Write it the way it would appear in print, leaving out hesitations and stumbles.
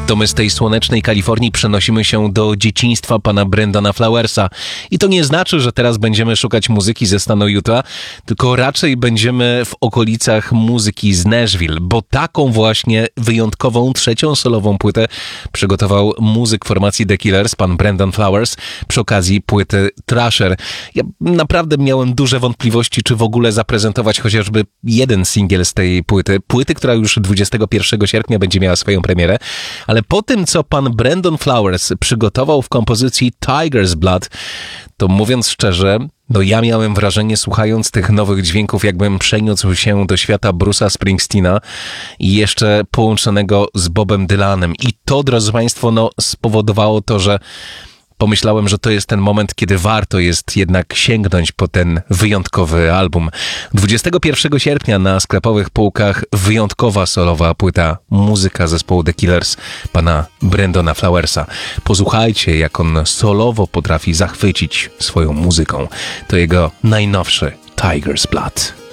To my z tej słonecznej Kalifornii przenosimy się do dzieciństwa pana Brendana Flowersa. I to nie znaczy, że teraz będziemy szukać muzyki ze stanu Utah, tylko raczej będziemy w okolicach muzyki z Nashville, bo taką właśnie wyjątkową, trzecią solową płytę przygotował muzyk formacji The Killers, pan Brendan Flowers, przy okazji płyty Thrasher. Ja naprawdę miałem duże wątpliwości, czy w ogóle zaprezentować chociażby jeden singiel z tej płyty, która już 21 sierpnia będzie miała swoją premierę, ale po tym, co pan Brendan Flowers przygotował w kompozycji Tiger's Blood, to mówiąc szczerze, ja miałem wrażenie, słuchając tych nowych dźwięków, jakbym przeniósł się do świata Bruce'a Springsteena i jeszcze połączonego z Bobem Dylanem. I to, drodzy państwo, spowodowało to, że pomyślałem, że to jest ten moment, kiedy warto jest jednak sięgnąć po ten wyjątkowy album. 21 sierpnia na sklepowych półkach wyjątkowa solowa płyta, muzyka zespołu The Killers, pana Brendana Flowersa. Posłuchajcie, jak on solowo potrafi zachwycić swoją muzyką. To jego najnowszy Tiger's Blood.